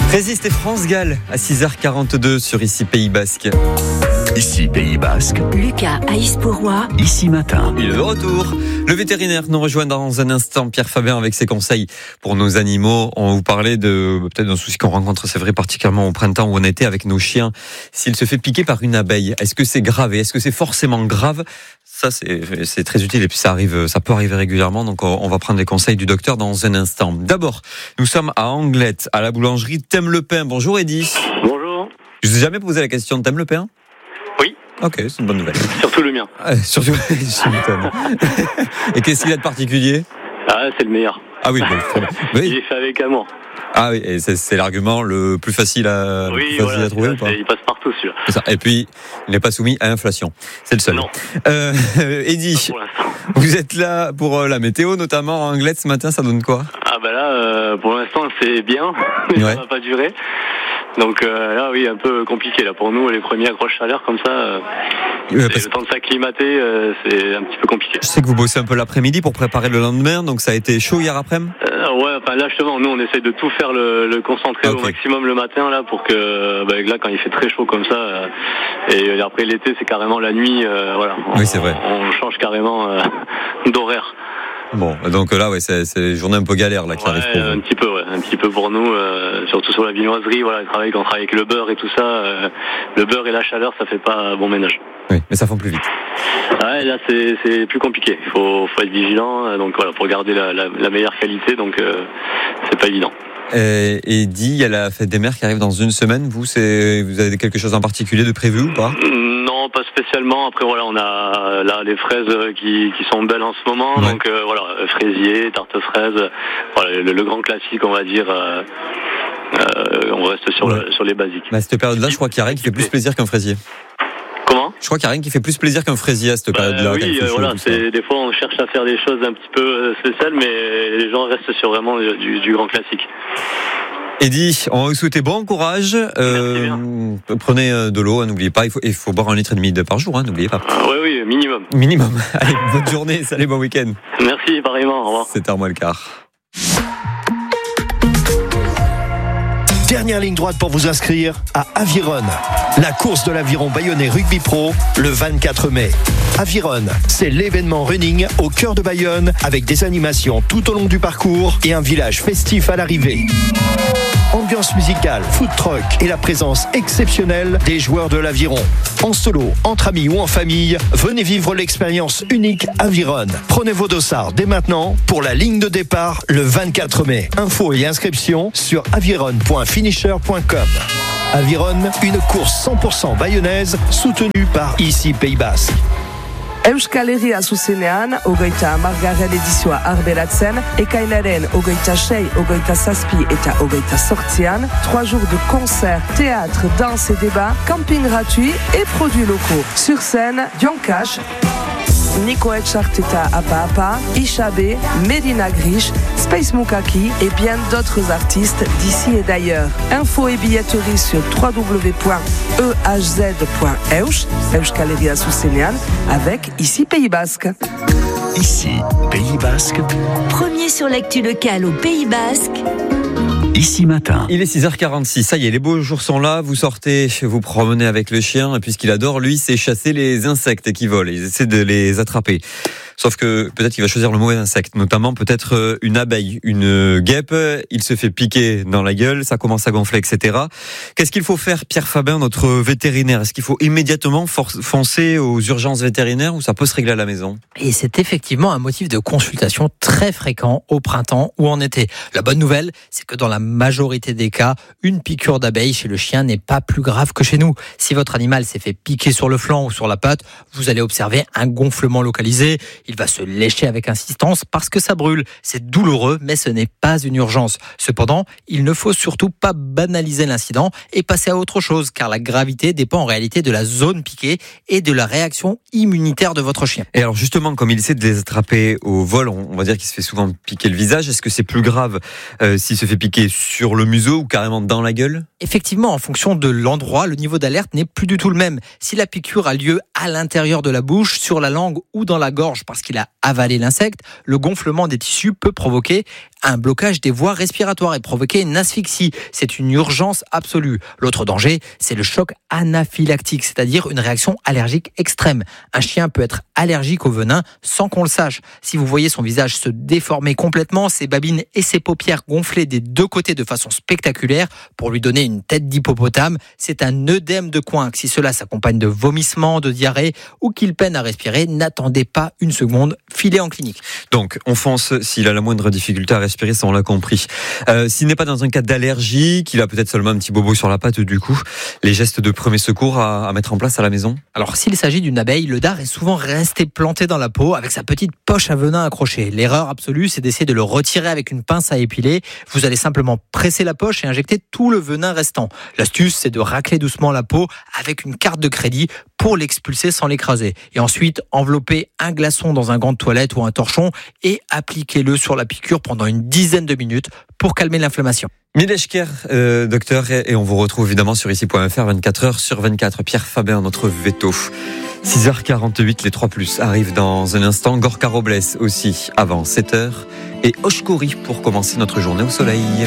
Résiste et France-Galles à 6h42 sur Ici Pays Basque. Ici Pays Basque. Lucas Aïs-Pourroy. Ici Matin. Il est de retour. Le vétérinaire nous rejoint dans un instant. Pierre Fabien avec ses conseils pour nos animaux. On va vous parler de peut-être d'un souci qu'on rencontre, c'est vrai, particulièrement au printemps ou en été avec nos chiens. S'il se fait piquer par une abeille, est-ce que c'est grave et est-ce que c'est forcément grave? Ça, c'est très utile et puis ça peut arriver régulièrement. Donc, on va prendre les conseils du docteur dans un instant. D'abord, nous sommes à Anglette, à la boulangerie T'aimes le pain. Bonjour Eddy. Bonjour. Je vous ai jamais posé la question, t'aimes le pain? Oui. Ok, c'est une bonne nouvelle. Surtout le mien. Surtout, je m'étonne. Et qu'est-ce qu'il y a de particulier? Ah, c'est le meilleur. Ah oui, Il est fait avec amour. Ah oui, et c'est l'argument le plus facile à trouver ou pas? Il passe partout celui-là. C'est ça. Et puis, il n'est pas soumis à inflation. C'est le seul. Non. Eddy, vous êtes là pour la météo, notamment en Anglette ce matin, ça donne quoi? Ah bah là, pour l'instant c'est bien, mais Ouais. ça va pas durer. Donc là oui, un peu compliqué là pour nous, les premières grosses chaleurs comme ça. Parce Le temps de s'acclimater, c'est un petit peu compliqué. Je sais que vous bossez un peu l'après-midi pour préparer le lendemain, donc ça a été chaud hier après-midi? Ouais, enfin là justement, nous on essaye de tout faire le concentrer au maximum le matin là pour que là quand il fait très chaud comme ça et après l'été c'est carrément la nuit, voilà. Oui, c'est vrai. On change carrément d'horaire. Bon, donc là, ouais, c'est une journée un peu galère là qui arrive pour vous. Un petit peu pour nous, surtout sur la viennoiserie, voilà, quand on travaille avec le beurre et tout ça, le beurre et la chaleur, ça fait pas bon ménage. Oui, mais ça fond plus vite. Ouais, là c'est plus compliqué. Il faut être vigilant, donc voilà, pour garder la meilleure qualité, donc c'est pas évident. Et dit, il y a la fête des mères qui arrive dans une semaine. Vous avez quelque chose en particulier de prévu ou pas? Non, pas spécialement. Après voilà, on a là les fraises qui sont belles en ce moment, ouais. Donc voilà, fraisier, tarte fraises, voilà, le grand classique, on va dire. On reste sur les basiques. À cette période-là, je crois qu'il n'y a rien qui fait plus plaisir qu'un fraisier. Comment ? Je crois qu'il n'y a rien qui fait plus plaisir qu'un fraisier à cette période-là. Oui, voilà, des fois on cherche à faire des choses un petit peu spéciales, mais les gens restent sur vraiment du grand classique. Eddy, on va vous souhaiter bon courage. Prenez de l'eau, n'oubliez pas, il faut boire 1,5 litre par jour, n'oubliez pas. Oui, minimum. Minimum. Allez, bonne journée, salut, bon week-end. Merci, pareillement, au revoir. C'était Armois le quart. Dernière ligne droite pour vous inscrire à Aviron, la course de l'aviron bayonnais Rugby Pro, le 24 mai. Aviron, c'est l'événement running au cœur de Bayonne avec des animations tout au long du parcours et un village festif à l'arrivée. Ambiance musicale, food truck et la présence exceptionnelle des joueurs de l'aviron. En solo, entre amis ou en famille, venez vivre l'expérience unique Aviron. Prenez vos dossards dès maintenant pour la ligne de départ le 24 mai. Infos et inscriptions sur aviron.finisher.com. Aviron, une course 100% bayonnaise soutenue par Ici Pays Basque. Euskal Herria zuzenean, 30. edizioa arbelatzen, ekainaren 26, 27 eta 28an, 3 jours de concerts, théâtre, danse et débat, camping gratuit et produits locaux. Sur scène, Dionkash, Nico Etcharteta Apa Apa, Ishabe, Medina Grish, Space Mukaki et bien d'autres artistes d'ici et d'ailleurs. Infos et billetterie sur www.ehz.eush, Euskal Herria zuzenean, avec Ici Pays Basque. Ici Pays Basque. Premier sur l'actu locale au Pays Basque. Ici Matin. Il est 6h46, ça y est, les beaux jours sont là, vous sortez, vous promenez avec le chien, et puis ce qu'il adore, lui, c'est chasser les insectes qui volent, il essaie de les attraper. Sauf que peut-être qu'il va choisir le mauvais insecte, notamment peut-être une abeille, une guêpe, il se fait piquer dans la gueule, ça commence à gonfler, etc. Qu'est-ce qu'il faut faire, Pierre Fabien, notre vétérinaire? Est-ce qu'il faut immédiatement foncer aux urgences vétérinaires ou ça peut se régler à la maison? Et c'est effectivement un motif de consultation très fréquent au printemps ou en été. La bonne nouvelle, c'est que dans la majorité des cas, une piqûre d'abeille chez le chien n'est pas plus grave que chez nous. Si votre animal s'est fait piquer sur le flanc ou sur la patte, vous allez observer un gonflement localisé. Il va se lécher avec insistance parce que ça brûle. C'est douloureux, mais ce n'est pas une urgence. Cependant, il ne faut surtout pas banaliser l'incident et passer à autre chose, car la gravité dépend en réalité de la zone piquée et de la réaction immunitaire de votre chien. Et alors justement, comme il essaie de les attraper au vol, on va dire qu'il se fait souvent piquer le visage. Est-ce que c'est plus grave s'il se fait piquer sur le museau ou carrément dans la gueule? effectivement, en fonction de l'endroit, le niveau d'alerte n'est plus du tout le même. Si la piqûre a lieu à l'intérieur de la bouche, sur la langue ou dans la gorge parce qu'il a avalé l'insecte, le gonflement des tissus peut provoquer un blocage des voies respiratoires et provoquer une asphyxie. C'est une urgence absolue. L'autre danger, c'est le choc anaphylactique, c'est-à-dire une réaction allergique extrême. Un chien peut être allergique au venin sans qu'on le sache. Si vous voyez son visage se déformer complètement, ses babines et ses paupières gonfler des deux côtés de façon spectaculaire pour lui donner une tête d'hippopotame, c'est un œdème de coinque. Si cela s'accompagne de vomissements, de diarrhée ou qu'il peine à respirer, n'attendez pas une seconde, filez en clinique. Donc, on fonce s'il a la moindre difficulté à respirer, ça on l'a compris. S'il n'est pas dans un cas d'allergie, qu'il a peut-être seulement un petit bobo sur la patte, du coup, les gestes de premier secours à mettre en place à la maison? Alors, s'il s'agit d'une abeille, le dard est souvent resté planté dans la peau avec sa petite poche à venin accrochée. L'erreur absolue, c'est d'essayer de le retirer avec une pince à épiler. Vous allez simplement presser la poche et injecter tout le venin restant. L'astuce, c'est de racler doucement la peau avec une carte de crédit pour l'expulser sans l'écraser. Et ensuite, envelopper un glaçon dans un gant de toilette ou un torchon et appliquez-le sur la piqûre pendant une dizaine de minutes pour calmer l'inflammation. Mileshker, docteur, et on vous retrouve évidemment sur ici.fr 24h/24. Pierre Fabien, notre veto. 6h48, les 3+, arrivent dans un instant. Gorka Robles aussi, avant 7h. Et Oshkouri pour commencer notre journée au soleil.